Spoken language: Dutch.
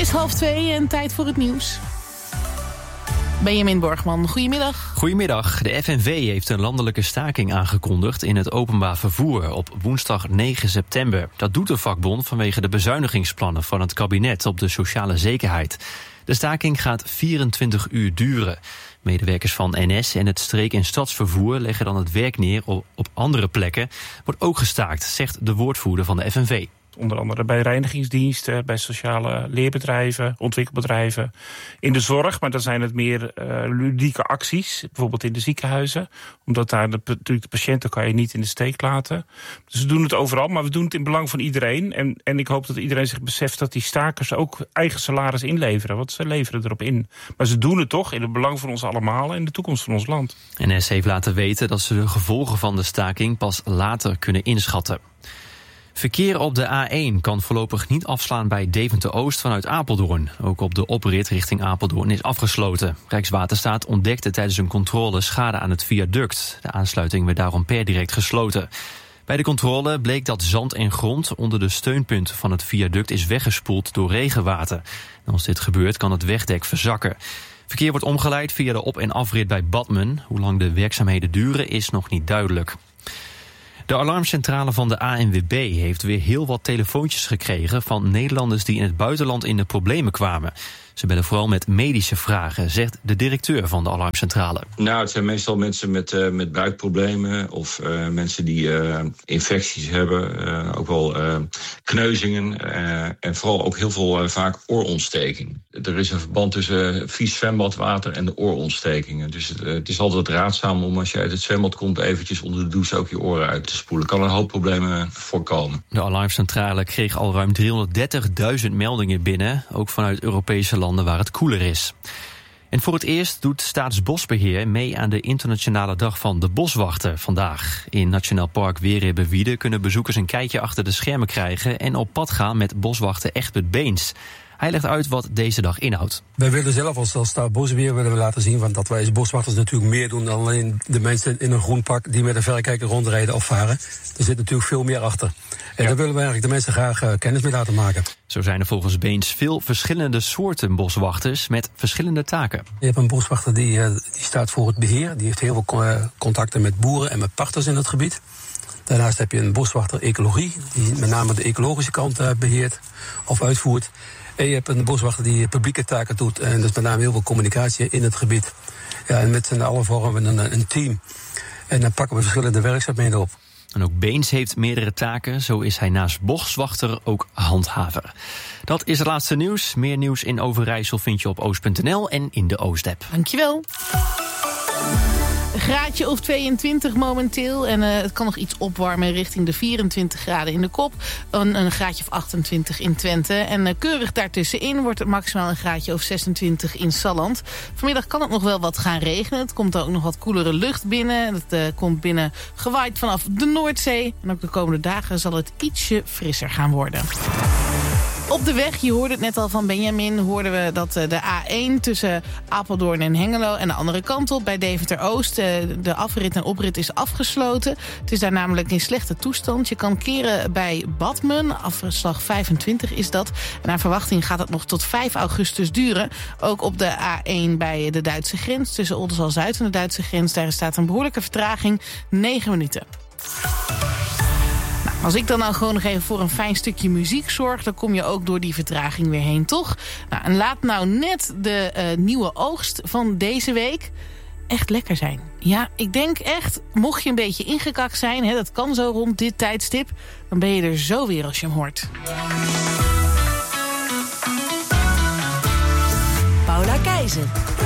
is 1:30 en tijd voor het nieuws. Benjamin Borgman, goedemiddag. Goedemiddag. De FNV heeft een landelijke staking aangekondigd in het openbaar vervoer op woensdag 9 september. Dat doet de vakbond vanwege de bezuinigingsplannen van het kabinet op de sociale zekerheid. De staking gaat 24 uur duren. Medewerkers van NS en het streek- en stadsvervoer leggen dan het werk neer op andere plekken. Wordt ook gestaakt, zegt de woordvoerder van de FNV. Onder andere bij reinigingsdiensten, bij sociale leerbedrijven, ontwikkelbedrijven. In de zorg, maar dan zijn het meer ludieke acties. Bijvoorbeeld in de ziekenhuizen. Omdat daar natuurlijk de patiënten kan je niet in de steek laten. Dus we doen het overal, maar we doen het in belang van iedereen. En ik hoop dat iedereen zich beseft dat die stakers ook eigen salaris inleveren. Want ze leveren erop in. Maar ze doen het toch in het belang van ons allemaal en de toekomst van ons land. NS heeft laten weten dat ze de gevolgen van de staking pas later kunnen inschatten. Verkeer op de A1 kan voorlopig niet afslaan bij Deventer-Oost vanuit Apeldoorn. Ook op de oprit richting Apeldoorn is afgesloten. Rijkswaterstaat ontdekte tijdens een controle schade aan het viaduct. De aansluiting werd daarom per direct gesloten. Bij de controle bleek dat zand en grond onder de steunpunten van het viaduct is weggespoeld door regenwater. En als dit gebeurt kan het wegdek verzakken. Verkeer wordt omgeleid via de op- en afrit bij Badmen. Hoe lang de werkzaamheden duren is nog niet duidelijk. De alarmcentrale van de ANWB heeft weer heel wat telefoontjes gekregen van Nederlanders die in het buitenland in de problemen kwamen. Ze bellen vooral met medische vragen, zegt de directeur van de alarmcentrale. Nou, het zijn meestal mensen met buikproblemen of mensen die infecties hebben. Ook wel kneuzingen en vooral ook heel veel vaak oorontstekingen. Er is een verband tussen vies zwembadwater en de oorontstekingen. Dus het is altijd raadzaam om als je uit het zwembad komt eventjes onder de douche ook je oren uit te spoelen. Kan een hoop problemen voorkomen. De alarmcentrale kreeg al ruim 330.000 meldingen binnen, ook vanuit Europese landen waar het koeler is. En voor het eerst doet Staatsbosbeheer mee aan de internationale dag van de boswachter vandaag. In Nationaal Park Weerhibbe-Wiede kunnen bezoekers een kijkje achter de schermen krijgen en op pad gaan met boswachter Egbert Beens. Hij legt uit wat deze dag inhoudt. Wij willen zelf als Staatsbosbeheer willen we laten zien dat wij als boswachters natuurlijk meer doen dan alleen de mensen in een groen pak die met een verrekijker rondrijden of varen. Er zit natuurlijk veel meer achter. En daar willen we eigenlijk de mensen graag kennis mee laten maken. Zo zijn er volgens Beens veel verschillende soorten boswachters met verschillende taken. Je hebt een boswachter die staat voor het beheer. Die heeft heel veel contacten met boeren en met pachters in het gebied. Daarnaast heb je een boswachter ecologie, die met name de ecologische kant beheert of uitvoert. En je hebt een boswachter die publieke taken doet. En dus met name heel veel communicatie in het gebied. Ja, en met z'n allen vormen we een team. En dan pakken we verschillende werkzaamheden op. En ook Beens heeft meerdere taken. Zo is hij naast boswachter ook handhaver. Dat is het laatste nieuws. Meer nieuws in Overijssel vind je op oost.nl en in de Oost-app. Dankjewel. Een graadje of 22 momenteel. En het kan nog iets opwarmen richting de 24 graden in de Kop. Een graadje of 28 in Twente. En keurig daartussenin wordt het maximaal een graadje of 26 in Salland. Vanmiddag kan het nog wel wat gaan regenen. Het komt ook nog wat koelere lucht binnen. Het komt binnen gewaaid vanaf de Noordzee. En ook de komende dagen zal het ietsje frisser gaan worden. Op de weg, je hoorde het net al van Benjamin, hoorden we dat de A1 tussen Apeldoorn en Hengelo en de andere kant op bij Deventer-Oost, de afrit en oprit is afgesloten. Het is daar namelijk in slechte toestand. Je kan keren bij Badmen, afslag 25 is dat. En naar verwachting gaat het nog tot 5 augustus duren. Ook op de A1 bij de Duitse grens, tussen Oldenzaal-Zuid en de Duitse grens, daar staat een behoorlijke vertraging, 9 minuten. Als ik dan nou gewoon nog even voor een fijn stukje muziek zorg, dan kom je ook door die vertraging weer heen, toch? Nou, en laat nou net de nieuwe oogst van deze week echt lekker zijn. Ja, ik denk echt, mocht je een beetje ingekakt zijn, dat kan zo rond dit tijdstip, dan ben je er zo weer als je hem hoort. Paula Keizer.